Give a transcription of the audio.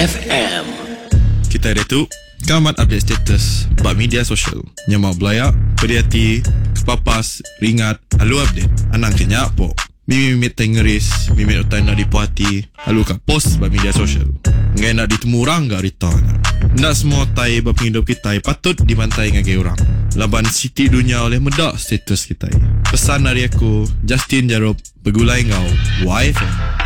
FM. Kita ada tu kamat update status bab media sosial. Nyamak belayak, perhati, kepapas, ringat, halu update. Anang kenyak po. Mimit tengeris, mimit utai nak dipuati. Halu kat post bab media sosial. Ngai nak ditemu orang gak rita. Ndak semua tai bab hidup kita patut dibantai ngagai orang. Laban siti dunia oleh medak status kita. Pesan dari aku, Justin Jarob, begulai ngau, YFM.